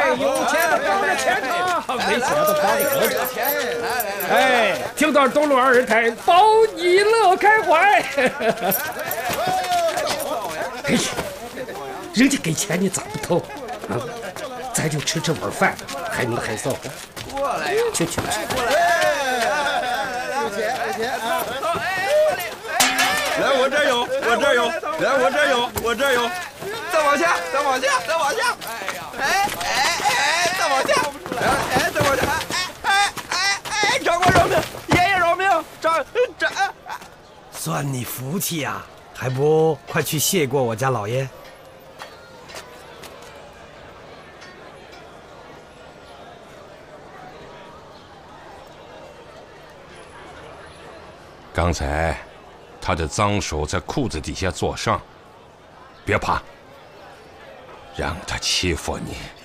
有钱的包着钱呢，没钱的包着钱。哎，听到东路二太，保你乐开怀。嘿，人家给钱你咋不投啊？咱就吃这碗饭，还能害臊？过来呀！去。过来！有钱啊！ 来，我这有，来，我这有。 再往下！哎呀！哎！再往下！再往下！哎！长官饶命！爷爷饶命！长。 算你福气呀，还不快去谢过我家老爷？ 刚才他的脏手在裤子底下做上，别怕，让他欺负你。